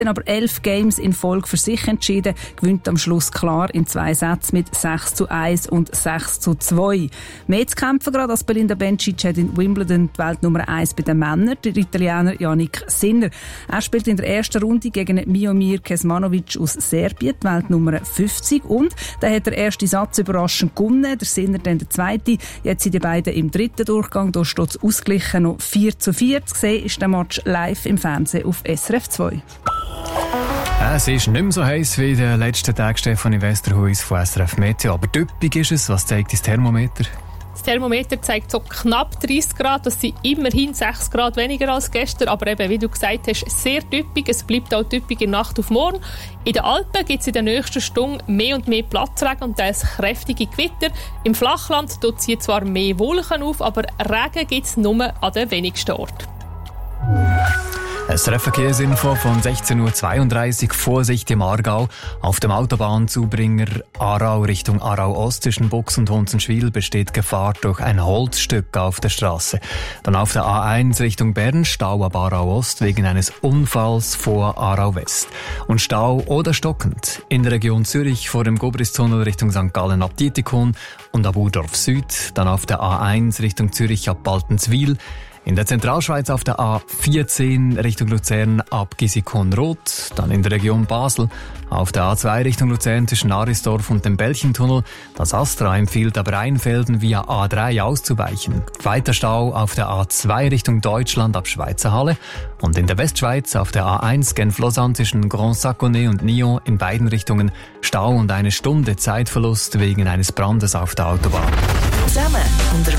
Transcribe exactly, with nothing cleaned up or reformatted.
aber elf Games in Folge für sich entschieden, gewinnt am Schluss klar in zwei Sätzen mit sechs zu eins und sechs zu zwei. Mehr zu kämpfen gerade als Belinda Bencic hat in Wimbledon die Weltnummer eins bei den Männern, der Italiener Yannick Sinner. Er spielt in der ersten Runde gegen Miomir Kecmanovic aus Serbien, die Weltnummer fünfzig, und der hat den ersten Satz überraschend gewonnen, der Sinner dann der zweite. Jetzt sind die beiden im dritten Durchgang, da steht es ausgeglichen noch vier zu vier. Zu sehen ist der Match live im Fernsehen auf S R F zwei. Es ist nicht mehr so heiß wie in den letzten Tagen, Stefanie Westerhuis von S R F Meteo. Aber typisch ist es. Was zeigt das Thermometer? Das Thermometer zeigt so knapp dreißig Grad. Das sind immerhin sechs Grad weniger als gestern. Aber eben, wie du gesagt hast, sehr typisch. Es bleibt auch typisch in Nacht auf morgen. In den Alpen gibt es in den nächsten Stunden mehr und mehr Platzregen und teils kräftige Gewitter. Im Flachland ziehen zwar mehr Wolken auf, aber Regen gibt es nur an den wenigsten Orten. Es Verkehrsinfo von sechzehn Uhr zweiunddreißig. Vorsicht im Aargau. Auf dem Autobahnzubringer Aarau Richtung Aarau-Ost zwischen Bux und Hunzenschwil besteht Gefahr durch ein Holzstück auf der Straße. Dann auf der A eins Richtung Bern Stau ab Aarau-Ost wegen eines Unfalls vor Aarau-West. Und Stau oder stockend in der Region Zürich vor dem Gobristunnel Richtung Sankt Gallen ab Dietikon und ab Urdorf Süd. Dann auf der A eins Richtung Zürich ab Baltenswil. In der Zentralschweiz auf der A vierzehn Richtung Luzern ab Gisikon-Roth, dann in der Region Basel auf der A zwei Richtung Luzern zwischen Arisdorf und dem Belchentunnel. Das Astra empfiehlt aber Rheinfelden via A drei auszuweichen. Weiter Stau auf der A zwei Richtung Deutschland ab Schweizer Halle und in der Westschweiz auf der A eins Genf-Lausanne zwischen Grand Saconnet und Nyon in beiden Richtungen Stau und eine Stunde Zeitverlust wegen eines Brandes auf der Autobahn. Zusammen unterwegs.